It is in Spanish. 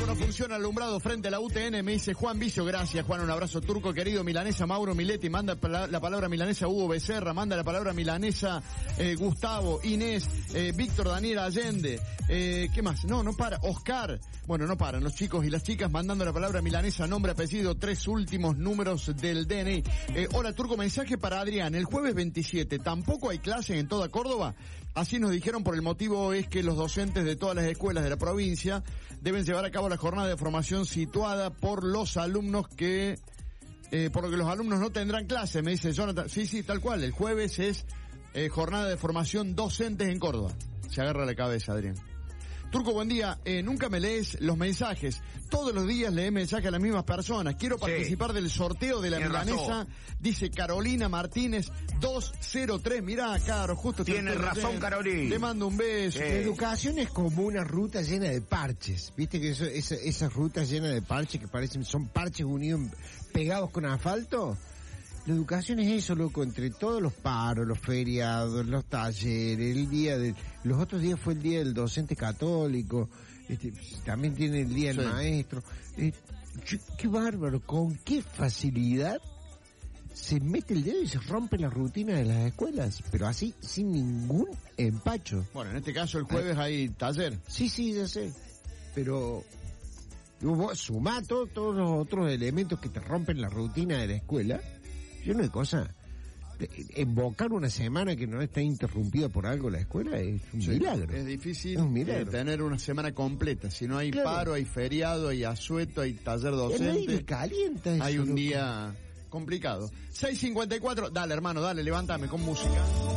Turco, no funciona alumbrado frente a la UTN, me dice Juan Vicio. Gracias, Juan, un abrazo. Turco querido. Milanesa Mauro Miletti, manda la palabra milanesa Hugo Becerra, manda la palabra milanesa Gustavo, Inés, Víctor Daniel Allende, ¿qué más? No para. Oscar, bueno, no paran los chicos y las chicas mandando la palabra milanesa, nombre, apellido, 3 últimos números del DNI. Hola Turco, mensaje para Adrián, el jueves 27, tampoco hay clases en toda Córdoba, así nos dijeron, por el motivo es que los docentes de todas las escuelas de la provincia deben llevar a cabo la jornada de formación situada por los alumnos que, por lo que los alumnos no tendrán clase, me dice Jonathan. Sí, tal cual, el jueves es jornada de formación docentes en Córdoba. Se agarra la cabeza, Adrián. Turco, buen día. Nunca me lees los mensajes. Todos los días lees mensajes a las mismas personas. Quiero participar del sorteo de la milanesa. Razón. Dice Carolina Martínez 203. Mirá, Caro, justo. Tienes razón, Carolina. Le mando un beso. La educación es como una ruta llena de parches. Viste que esas rutas llenas de parches que parecen, son parches unidos, pegados con asfalto. La educación es eso, loco, entre todos los paros, los feriados, los talleres, los otros días fue el día del docente católico, también tiene el día del maestro. Qué bárbaro, con qué facilidad se mete el dedo y se rompe la rutina de las escuelas, pero así, sin ningún empacho. Bueno, en este caso el jueves hay taller. Sí, ya sé, pero vos sumá todos los otros elementos que te rompen la rutina de la escuela. Yo no hay cosa. Invocar una semana que no está interrumpida por algo la escuela es un milagro. Es difícil tener una semana completa. Si no hay paro, hay feriado, hay asueto, hay taller docente. Calienta eso, hay un día complicado. 6:54. Dale, hermano, dale, levántame con música.